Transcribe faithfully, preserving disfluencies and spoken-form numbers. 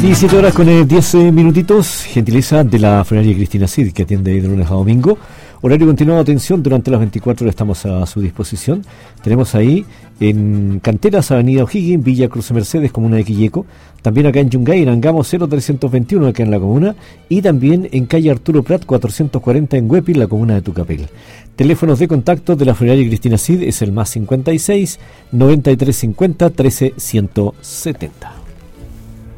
diecisiete horas con eh, diez eh, minutitos, gentileza de la funeraria Cristina Cid, que atiende de lunes a domingo. Horario continuado de atención durante las veinticuatro horas, estamos a su disposición. Tenemos ahí en Canteras, Avenida O'Higgins, Villa Cruce Mercedes, comuna de Quilleco. También acá en Yungay, en Angamo cero trescientos veintiuno, acá en la comuna. Y también en calle Arturo Prat cuatrocientos cuarenta en Huepi, la comuna de Tucapel. Teléfonos de contacto de la funeraria Cristina Cid es el más cincuenta y seis, noventa y tres cincuenta, trece ciento setenta.